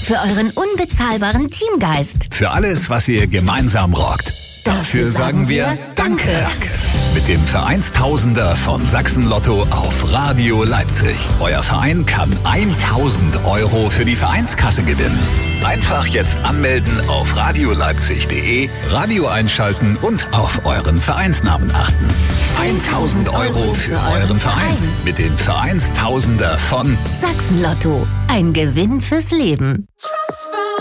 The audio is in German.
Für euren unbezahlbaren Teamgeist. Für alles, was ihr gemeinsam rockt. Dafür sagen wir Danke. Mit dem Vereinstausender von Sachsen Lotto auf Radio Leipzig. Euer Verein kann 1000 € für die Vereinskasse gewinnen. Einfach jetzt anmelden auf radioleipzig.de, Radio einschalten und auf euren Vereinsnamen achten. 1000 € für euren Verein mit dem Vereinstausender von Sachsen Lotto. Ein Gewinn fürs Leben.